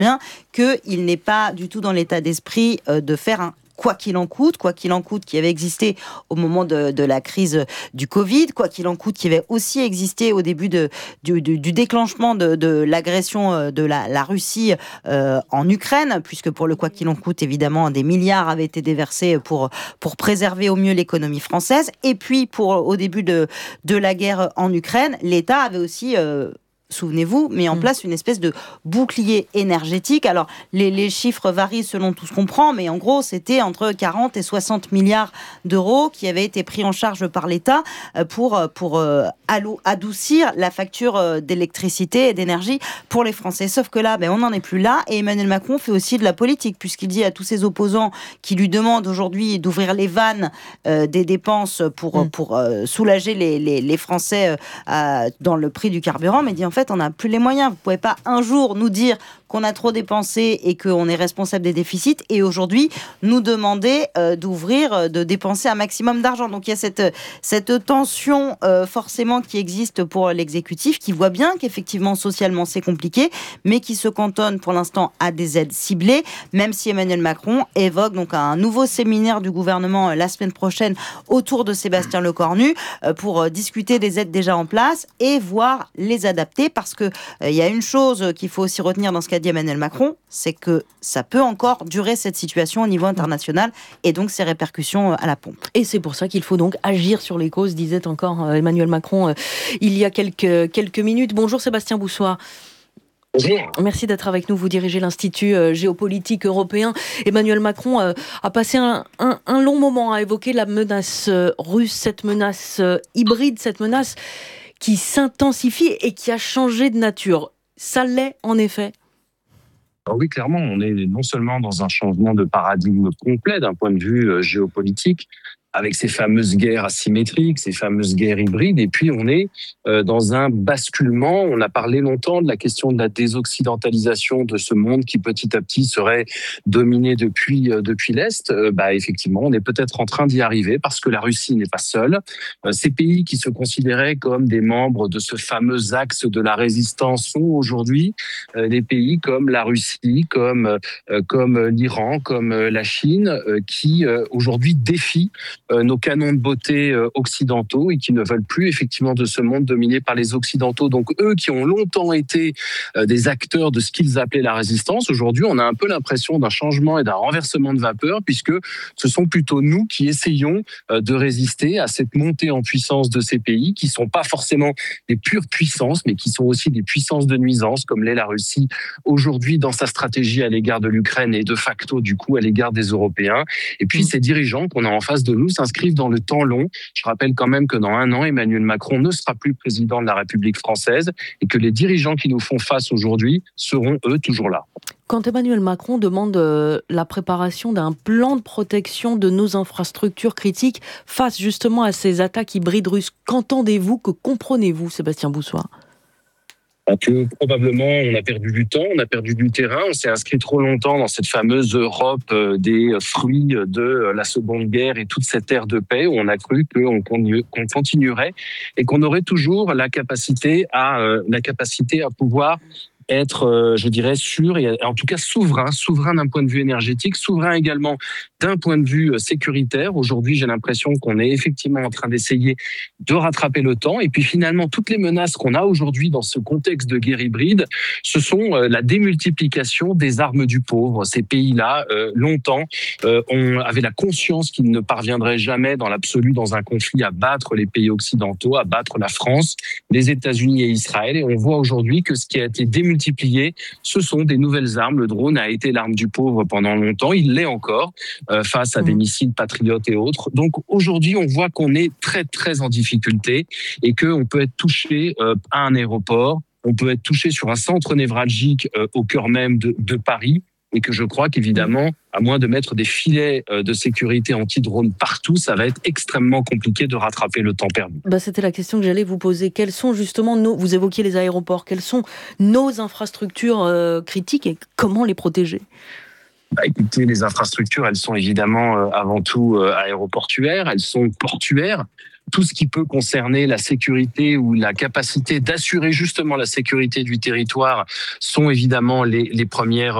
bien qu'il n'est pas du tout dans l'état d'esprit de faire un quoi qu'il en coûte qui avait existé au moment de la crise du Covid, quoi qu'il en coûte qui avait aussi existé au début du déclenchement de l'agression de la Russie en Ukraine, puisque pour le quoi qu'il en coûte, évidemment, des milliards avaient été déversés pour préserver au mieux l'économie française. Et puis, au début de la guerre en Ukraine, l'État avait aussi... souvenez-vous, mis en place une espèce de bouclier énergétique. Alors, les chiffres varient selon tout ce qu'on prend, mais en gros, c'était entre 40 et 60 milliards d'euros qui avaient été pris en charge par l'État pour adoucir la facture d'électricité et d'énergie pour les Français. Sauf que là, on n'en est plus là, et Emmanuel Macron fait aussi de la politique, puisqu'il dit à tous ses opposants qui lui demandent aujourd'hui d'ouvrir les vannes des dépenses pour soulager les Français dans le prix du carburant, mais dit en fait, on n'a plus les moyens. Vous ne pouvez pas un jour nous dire qu'on a trop dépensé et qu'on est responsable des déficits, et aujourd'hui nous demander de dépenser un maximum d'argent. Donc il y a cette tension forcément qui existe pour l'exécutif, qui voit bien qu'effectivement socialement c'est compliqué, mais qui se cantonne pour l'instant à des aides ciblées, même si Emmanuel Macron évoque donc un nouveau séminaire du gouvernement la semaine prochaine autour de Sébastien Lecornu pour discuter des aides déjà en place et voir les adapter, parce que il y a une chose qu'il faut aussi retenir dans ce qu'a dit Emmanuel Macron, c'est que ça peut encore durer cette situation au niveau international, et donc ses répercussions à la pompe. Et c'est pour ça qu'il faut donc agir sur les causes, disait encore Emmanuel Macron il y a quelques minutes. Bonjour Sébastien Boussois. Bonjour. Merci d'être avec nous. Vous dirigez l'Institut géopolitique européen. Emmanuel Macron a passé un long moment à évoquer la menace russe, cette menace hybride, cette menace qui s'intensifie et qui a changé de nature. Ça l'est en effet. Alors oui, clairement, on est non seulement dans un changement de paradigme complet d'un point de vue géopolitique, avec ces fameuses guerres asymétriques, ces fameuses guerres hybrides, et puis on est dans un basculement. On a parlé longtemps de la question de la désoccidentalisation de ce monde qui petit à petit serait dominé depuis l'Est. Effectivement, on est peut-être en train d'y arriver, parce que la Russie n'est pas seule. Ces pays qui se considéraient comme des membres de ce fameux axe de la résistance sont aujourd'hui des pays comme la Russie, comme l'Iran, comme la Chine, qui aujourd'hui défient nos canons de beauté occidentaux et qui ne veulent plus effectivement de ce monde dominé par les Occidentaux. Donc eux qui ont longtemps été des acteurs de ce qu'ils appelaient la résistance, aujourd'hui on a un peu l'impression d'un changement et d'un renversement de vapeur, puisque ce sont plutôt nous qui essayons de résister à cette montée en puissance de ces pays qui ne sont pas forcément des pures puissances, mais qui sont aussi des puissances de nuisance, comme l'est la Russie aujourd'hui dans sa stratégie à l'égard de l'Ukraine et de facto du coup à l'égard des Européens. Et puis ces dirigeants qu'on a en face de nous s'inscrivent dans le temps long. Je rappelle quand même que dans 1 an, Emmanuel Macron ne sera plus président de la République française, et que les dirigeants qui nous font face aujourd'hui seront, eux, toujours là. Quand Emmanuel Macron demande la préparation d'un plan de protection de nos infrastructures critiques face justement à ces attaques hybrides russes, qu'entendez-vous, que comprenez-vous, Sébastien Boussois ? Que probablement on a perdu du temps, on a perdu du terrain, on s'est inscrit trop longtemps dans cette fameuse Europe des fruits de la Seconde Guerre et toute cette ère de paix, où on a cru qu'on continuerait et qu'on aurait toujours la capacité à pouvoir être, je dirais, sûr et en tout cas souverain d'un point de vue énergétique, souverain également d'un point de vue sécuritaire. Aujourd'hui, j'ai l'impression qu'on est effectivement en train d'essayer de rattraper le temps. Et puis finalement, toutes les menaces qu'on a aujourd'hui dans ce contexte de guerre hybride, ce sont la démultiplication des armes du pauvre. Ces pays-là, longtemps, avaient la conscience qu'ils ne parviendraient jamais dans l'absolu dans un conflit à battre les pays occidentaux, à battre la France, les États-Unis et Israël. Et on voit aujourd'hui que ce qui a été démultiplié, ce sont des nouvelles armes. Le drone a été l'arme du pauvre pendant longtemps, il l'est encore, face à des missiles patriotes et autres. Donc aujourd'hui, on voit qu'on est très très en difficulté et qu'on peut être touché à un aéroport, on peut être touché sur un centre névralgique au cœur même de Paris, et que je crois qu'évidemment, à moins de mettre des filets de sécurité anti-drone partout, ça va être extrêmement compliqué de rattraper le temps perdu. C'était la question que j'allais vous poser. Quels sont justement vous évoquiez les aéroports, quelles sont nos infrastructures critiques et comment les protéger ? Écoutez, les infrastructures, elles sont évidemment avant tout aéroportuaires, elles sont portuaires. Tout ce qui peut concerner la sécurité ou la capacité d'assurer justement la sécurité du territoire sont évidemment les premières